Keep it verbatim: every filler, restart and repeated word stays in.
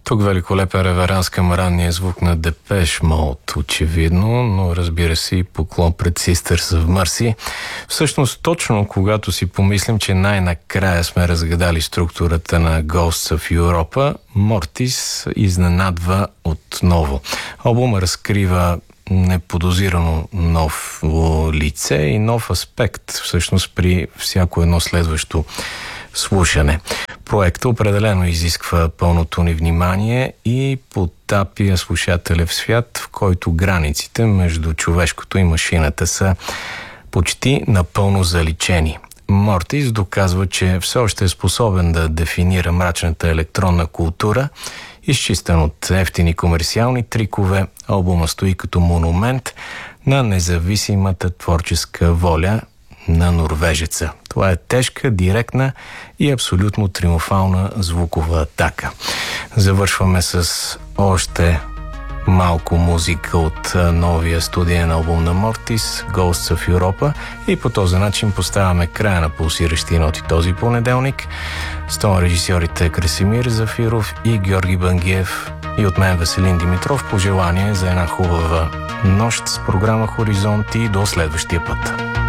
Тук великолепен реверанс към ранния звук на Депеш Мод, очевидно, но разбира се и поклон пред Sisters of Mercy. Всъщност, точно когато си помислим, че най-накрая сме разгадали структурата на Ghosts of Europa, Mortis изненадва отново. Албумът разкрива неподозирано ново лице и нов аспект, всъщност при всяко едно следващо слушане. Проектът определено изисква пълното ни внимание и потапя слушателя в свят, в който границите между човешкото и машината са почти напълно заличени. Мортис доказва, че все още е способен да дефинира мрачната електронна култура, изчистен от ефтини комерциални трикове. Албума стои като монумент на независимата творческа воля на норвежеца. Това е тежка, директна и абсолютно триумфална звукова атака. Завършваме с още малко музика от новия студиен албум на Mortis, Ghosts of Europa, и по този начин поставяме края на пулсиращи ноти този понеделник. С тон режисьорите Красимир Зафиров и Георги Бангиев и от мен Веселин Димитров. Пожелание за една хубава нощ с програма Хоризонт и до следващия път.